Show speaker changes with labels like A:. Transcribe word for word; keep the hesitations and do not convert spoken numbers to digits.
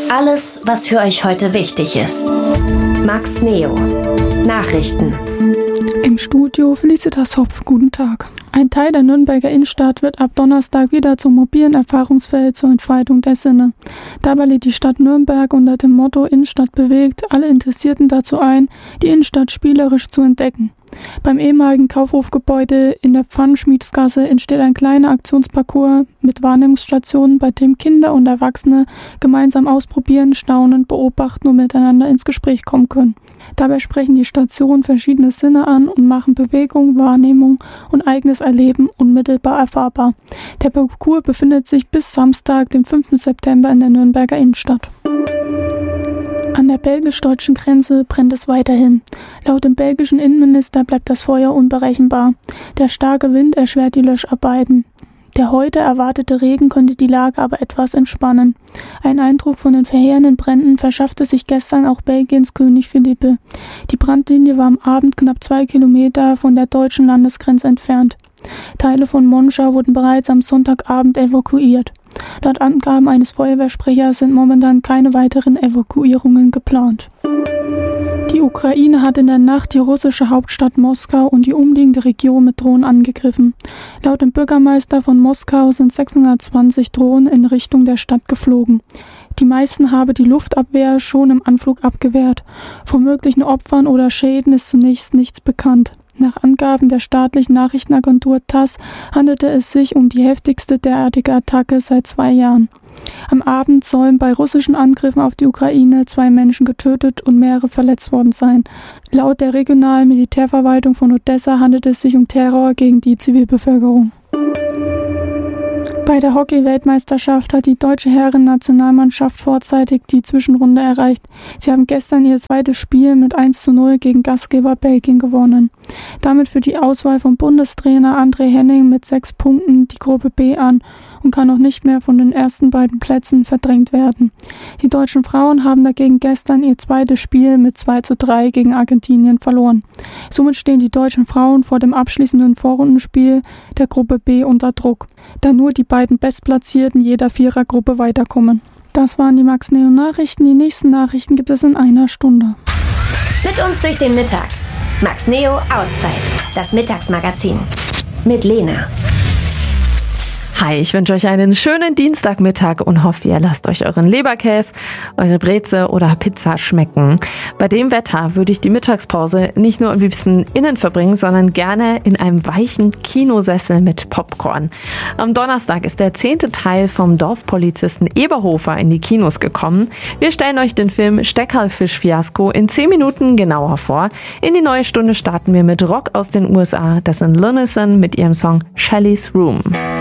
A: Alles, was für euch heute wichtig ist. Max Neo. Nachrichten.
B: Im Studio Felicitas Hopf. Guten Tag. Ein Teil der Nürnberger Innenstadt wird ab Donnerstag wieder zum mobilen Erfahrungsfeld zur Entfaltung der Sinne. Dabei lädt die Stadt Nürnberg unter dem Motto Innenstadt bewegt alle Interessierten dazu ein, die Innenstadt spielerisch zu entdecken. Beim ehemaligen Kaufhofgebäude in der Pfannenschmiedsgasse entsteht ein kleiner Aktionsparcours mit Wahrnehmungsstationen, bei dem Kinder und Erwachsene gemeinsam ausprobieren, staunen, beobachten und miteinander ins Gespräch kommen können. Dabei sprechen die Stationen verschiedene Sinne an und machen Bewegung, Wahrnehmung und eigenes Erleben unmittelbar erfahrbar. Der Parcours befindet sich bis Samstag, den fünften September in der Nürnberger Innenstadt. An der belgisch-deutschen Grenze brennt es weiterhin. Laut dem belgischen Innenminister bleibt das Feuer unberechenbar. Der starke Wind erschwert die Löscharbeiten. Der heute erwartete Regen könnte die Lage aber etwas entspannen. Ein Eindruck von den verheerenden Bränden verschaffte sich gestern auch Belgiens König Philippe. Die Brandlinie war am Abend knapp zwei Kilometer von der deutschen Landesgrenze entfernt. Teile von Monschau wurden bereits am Sonntagabend evakuiert. Laut Angaben eines Feuerwehrsprechers sind momentan keine weiteren Evakuierungen geplant. Die Ukraine hat in der Nacht die russische Hauptstadt Moskau und die umliegende Region mit Drohnen angegriffen. Laut dem Bürgermeister von Moskau sind sechshundertzwanzig Drohnen in Richtung der Stadt geflogen. Die meisten habe die Luftabwehr schon im Anflug abgewehrt. Von möglichen Opfern oder Schäden ist zunächst nichts bekannt. Nach Angaben der staatlichen Nachrichtenagentur TASS handelte es sich um die heftigste derartige Attacke seit zwei Jahren. Am Abend sollen bei russischen Angriffen auf die Ukraine zwei Menschen getötet und mehrere verletzt worden sein. Laut der regionalen Militärverwaltung von Odessa handelt es sich um Terror gegen die Zivilbevölkerung. Bei der Hockey-Weltmeisterschaft hat die deutsche Herren-Nationalmannschaft vorzeitig die Zwischenrunde erreicht. Sie haben gestern ihr zweites Spiel mit eins zu null gegen Gastgeber Belgien gewonnen. Damit führt die Auswahl von Bundestrainer André Henning mit sechs Punkten die Gruppe B an und kann auch nicht mehr von den ersten beiden Plätzen verdrängt werden. Die deutschen Frauen haben dagegen gestern ihr zweites Spiel mit zwei zu drei gegen Argentinien verloren. Somit stehen die deutschen Frauen vor dem abschließenden Vorrundenspiel der Gruppe B unter Druck, da nur die beiden Bestplatzierten jeder Vierergruppe weiterkommen. Das waren die Max Neo Nachrichten. Die nächsten Nachrichten gibt es in einer Stunde.
A: Mit uns durch den Mittag. Max Neo Auszeit. Das Mittagsmagazin. Mit Lena.
C: Hi, ich wünsche euch einen schönen Dienstagmittag und hoffe, ihr lasst euch euren Leberkäse, eure Breze oder Pizza schmecken. Bei dem Wetter würde ich die Mittagspause nicht nur am liebsten innen verbringen, sondern gerne in einem weichen Kinosessel mit Popcorn. Am Donnerstag ist der zehnte Teil vom Dorfpolizisten Eberhofer in die Kinos gekommen. Wir stellen euch den Film Steckerlfisch-Fiasko in zehn Minuten genauer vor. In die neue Stunde starten wir mit Rock aus den U S A. Das sind Lunison mit ihrem Song Shelley's Room.